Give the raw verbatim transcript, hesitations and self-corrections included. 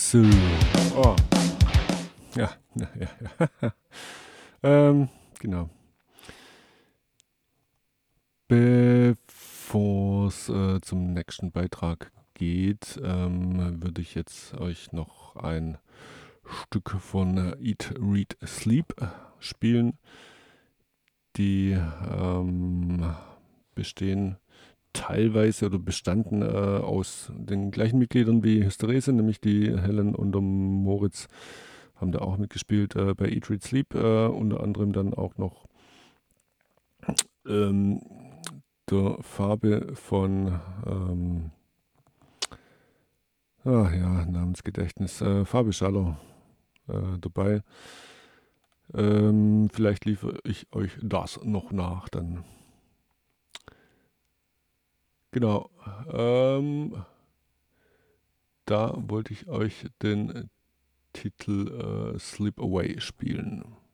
So. Oh. Ja, ja, ja. ähm, genau. Bevor es äh, zum nächsten Beitrag geht, ähm, würde ich jetzt euch noch ein Stück von äh, Eat, Read, Sleep spielen. Die ähm, bestehen teilweise oder bestanden äh, aus den gleichen Mitgliedern wie Hysterese, nämlich die Helen und der Moritz haben da auch mitgespielt äh, bei Eat, Read, Sleep, äh, unter anderem dann auch noch ähm, der Farbe von ähm, ah, ja, Namensgedächtnis, äh, Fabi Schaller äh, dabei. Ähm, vielleicht liefere ich euch das noch nach, dann. Genau. Ähm, da wollte ich euch den Titel äh, Slip Away spielen.